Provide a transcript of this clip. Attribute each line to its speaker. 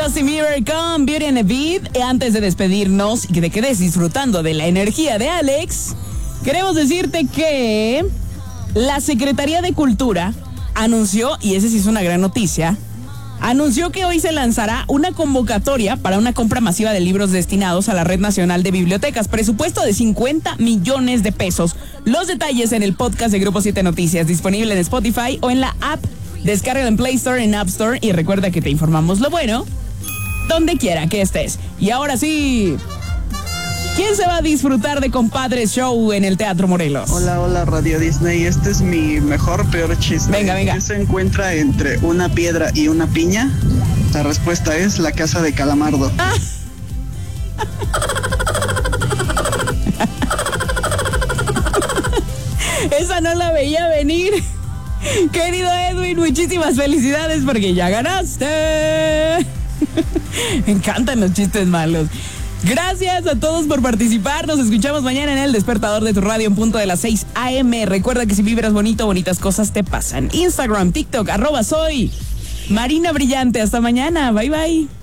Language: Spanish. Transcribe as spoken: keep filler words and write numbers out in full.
Speaker 1: Justin Bieber con Beauty and the Beat. Y antes de despedirnos y que te quedes disfrutando de la energía de Alex, queremos decirte que la Secretaría de Cultura anunció, y esa sí es una gran noticia, anunció que hoy se lanzará una convocatoria para una compra masiva de libros destinados a la Red Nacional de Bibliotecas, presupuesto de cincuenta millones de pesos. Los detalles en el podcast de Grupo siete Noticias, disponible en Spotify o en la app. Descárgalo en Play Store, en App Store, y recuerda que te informamos lo bueno donde quiera que estés. Y ahora sí, ¿quién se va a disfrutar de Compadres Show en el Teatro Morelos?
Speaker 2: Hola, hola Radio Disney, este es mi mejor, peor chiste.
Speaker 1: Venga, venga.
Speaker 2: ¿Qué se encuentra entre una piedra y una piña? La respuesta es la casa de Calamardo.
Speaker 1: Ah. Esa no la veía venir. Querido Edwin, muchísimas felicidades porque ya ganaste. Me encantan los chistes malos. Gracias a todos por participar. Nos escuchamos mañana en el despertador de tu radio en punto de las seis a.m. Recuerda que si vibras bonito, bonitas cosas te pasan. Instagram, TikTok, arroba soy Marina Brillante. Hasta mañana. Bye, bye.